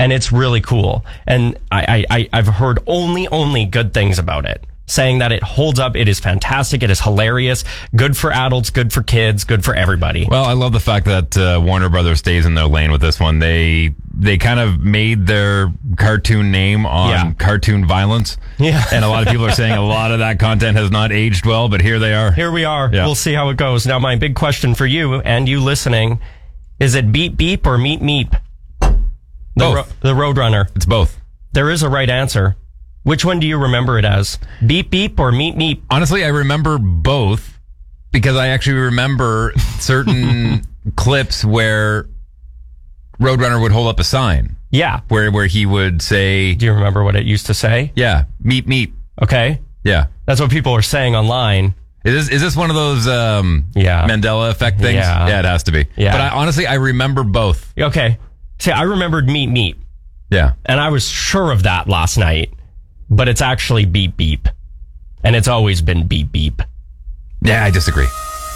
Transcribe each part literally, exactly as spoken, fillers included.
and it's really cool. And I, I, I've heard only, only good things about it, saying that it holds up. It is fantastic. It is hilarious. Good for adults, good for kids, good for everybody. Well, I love the fact that uh, Warner Brothers stays in their lane with this one. They they kind of made their cartoon name on Yeah. cartoon violence. Yeah. And a lot of people are saying a lot of that content has not aged well, but here they are. Here we are. Yeah. We'll see how it goes. Now, my big question for you and you listening, is it beep beep or meep meep? The, Both. ro- the Roadrunner. It's both. There is a right answer. Which one do you remember it as? Beep beep or meep meep? Honestly, I remember both because I actually remember certain clips where Roadrunner would hold up a sign Yeah. where where he would say, Do you remember what it used to say? yeah, meep meep. Okay. Yeah. That's what people are saying online. Is this, is this one of those um, Yeah. Mandela effect things? Yeah. Yeah, it has to be. Yeah. But I, honestly, I remember both. Okay. See, I remembered meep meep, Yeah. and I was sure of that last night, but it's actually beep beep. And it's always been beep beep. Yeah, I disagree.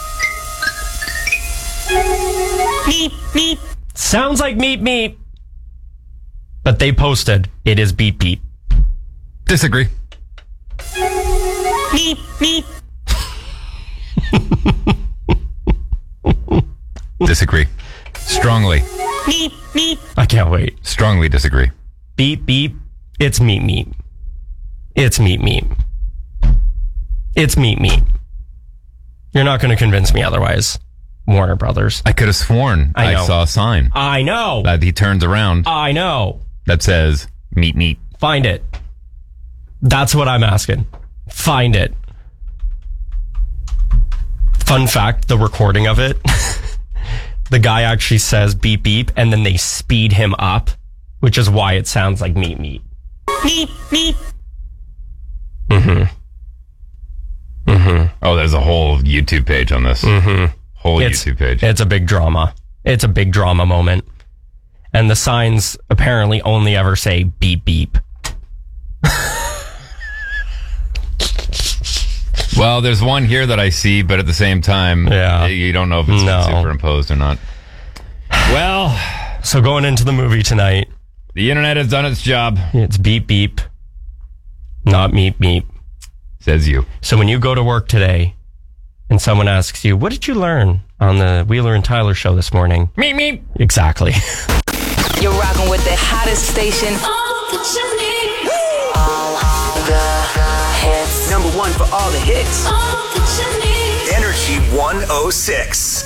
Beep beep. Sounds like meep meep. But they posted it is beep beep. Disagree. Beep beep. Disagree. Strongly. Beep beep. I can't wait. Strongly disagree. Beep beep. It's meep meep. It's meep meep. It's meep meep. You're not going to convince me otherwise, Warner Brothers. I could have sworn I I, know. saw a sign I know. that he turns around I know. that says meet meet. Find it. That's what I'm asking. Find it. Fun fact, the recording of it, the guy actually says beep beep and then they speed him up, which is why it sounds like meet meet. Beep beep. Mm-hmm. Mm-hmm. Oh, there's a whole YouTube page on this. Mm-hmm. Whole It's, YouTube page. it's a big drama. It's a big drama moment. And the signs apparently only ever say beep beep. Well, there's one here that I see, but at the same time, Yeah. you don't know if it's No. superimposed or not. Well, So going into the movie tonight, the internet has done its job, it's beep beep, not meep meep. says you. So when you go to work today and someone asks you, what did you learn on the Wheeler and Tyler show this morning? Meep meep. Exactly. You're rocking with the hottest station. All the hits. Number one for all the hits. All that you need. Energy one oh six.